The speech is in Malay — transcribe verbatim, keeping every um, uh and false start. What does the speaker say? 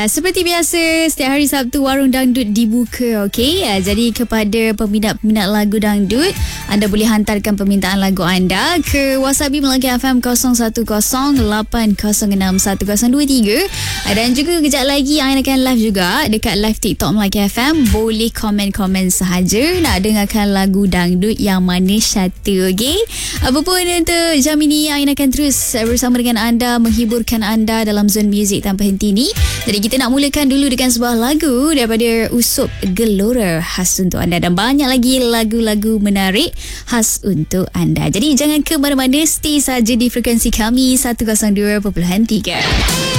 Uh, seperti biasa, setiap hari Sabtu Warung Dangdut dibuka, okey. Uh, jadi kepada peminat-peminat lagu dangdut, anda boleh hantarkan permintaan lagu anda ke WhatsApp Melaka F M kosong satu kosong lapan kosong enam satu kosong dua tiga. Uh, dan juga kejap lagi Ain akan live juga dekat live TikTok Melaka F M. Boleh komen-komen sahaja nak dengarkan lagu dangdut yang mana satu, okey. Apapun untuk jam ini, Ain akan terus bersama dengan anda, menghiburkan anda dalam zone muzik tanpa henti ni. Jadi kita nak mulakan dulu dengan sebuah lagu daripada Usup Gelora, khas untuk anda, dan banyak lagi lagu-lagu menarik khas untuk anda. Jadi jangan ke mana-mana, stay saja di frekuensi kami seratus dua perpuluhan tiga.